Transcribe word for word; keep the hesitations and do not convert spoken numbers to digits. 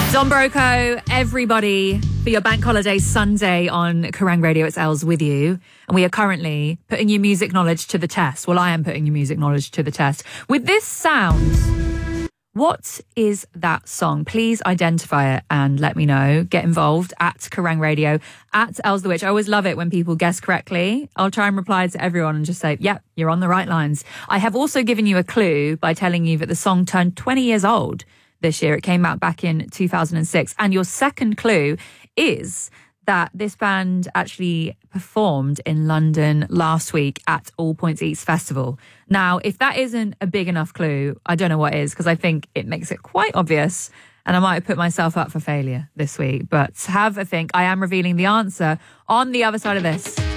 Don Broco, everybody, for your bank holiday Sunday on Kerrang Radio. It's Els with you. And we are currently putting your music knowledge to the test. Well, I am putting your music knowledge to the test. With this sound, what is that song? Please identify it and let me know. Get involved at Kerrang Radio, at Els the Witch. I always love it when people guess correctly. I'll try and reply to everyone and just say, yep, you're on the right lines. I have also given you a clue by telling you that the song turned twenty years old this year. It came out back in two thousand six. And your second clue is that this band actually performed in London last week at All Points East Festival. Now, if that isn't a big enough clue, I don't know what is, because I think it makes it quite obvious. And I might have put myself up for failure this week. But have a think. I am revealing the answer on the other side of this.